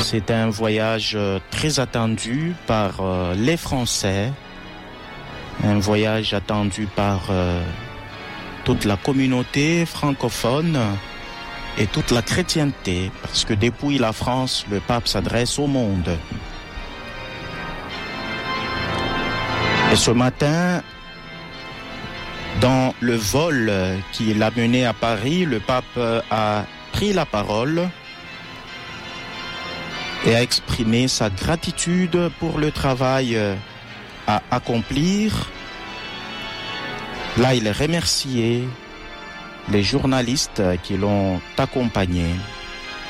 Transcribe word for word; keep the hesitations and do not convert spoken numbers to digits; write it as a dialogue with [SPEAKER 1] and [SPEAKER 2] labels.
[SPEAKER 1] C'est un voyage très attendu par euh, les Français, un voyage attendu par euh, toute la communauté francophone et toute la chrétienté, parce que depuis la France, le pape s'adresse au monde. Et ce matin, dans le vol qui l'a mené à Paris, le pape a pris la parole et a exprimé sa gratitude pour le travail à accomplir. Là, il a remercié les journalistes qui l'ont accompagné.